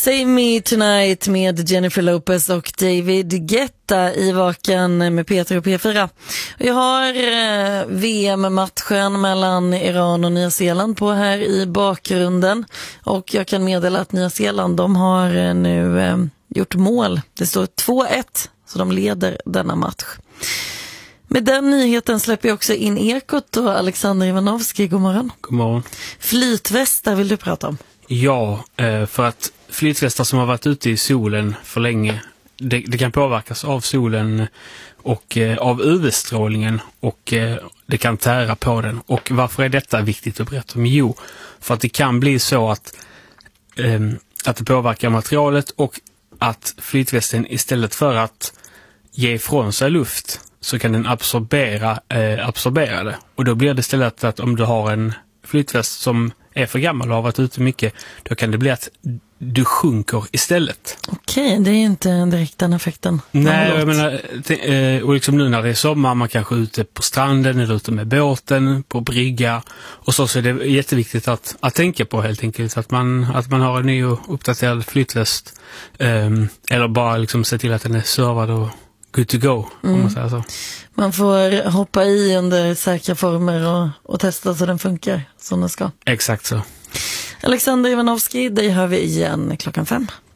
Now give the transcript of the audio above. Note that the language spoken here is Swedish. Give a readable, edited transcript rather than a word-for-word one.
Save Me Tonight med Jennifer Lopez och David Guetta i Vaken med Peter och P4. Jag har VM-matchen mellan Iran och Nya Zeeland på här i bakgrunden. Och jag kan meddela att Nya Zeeland, de har nu gjort mål. Det står 2-1, så de leder denna match. Med den nyheten släpper jag också in Ekot och Alexander Ivanovski. God morgon. God morgon. Flytvästar vill du prata om? Ja, för att flytvästar som har varit ute i solen för länge, det kan påverkas av solen och av UV-strålningen och det kan tära på den. Och varför är detta viktigt att berätta om? Jo, för att det kan bli så att det påverkar materialet och att flytvästen istället för att ge ifrån sig luft så kan den absorbera det. Och då blir det istället att om du har en flytväst som är för gammal och har varit ute mycket, då kan det bli att du sjunker istället. Okej, det är inte direkt den effekten. Nej, jag menar, och liksom nu när det är sommar, man kanske är ute på stranden eller ute med båten, på brygga. Och så är det jätteviktigt att tänka på helt enkelt att man har en ny och uppdaterad flytväst. Eller bara liksom se till att den är servad och good to go, om man säger så. Man får hoppa i under säkra former och testa så den funkar som den ska. Exakt så. Alexander Ivanovski, dig hör vi igen 5:00.